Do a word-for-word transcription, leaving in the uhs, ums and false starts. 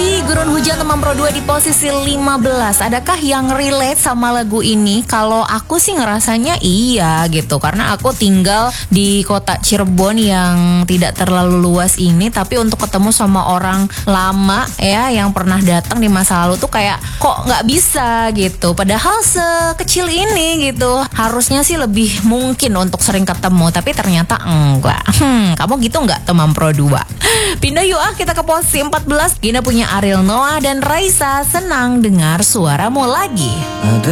Novi, Gurun Hujan Teman Pro dua di posisi lima belas. Adakah yang relate sama lagu ini? Kalau aku sih ngerasanya iya gitu, karena aku tinggal di kota Cirebon yang tidak terlalu luas ini, tapi untuk ketemu sama orang lama ya yang pernah datang di masa lalu tuh kayak kok nggak bisa gitu. Padahal sekecil ini gitu, harusnya sih lebih mungkin untuk sering ketemu, tapi ternyata enggak. Hmm, kamu gitu nggak Teman Pro dua? Pindah yuk ah kita ke posisi empat belas. Gina punya Ariel Noah dan Raisa, Senang Dengar Suaramu Lagi.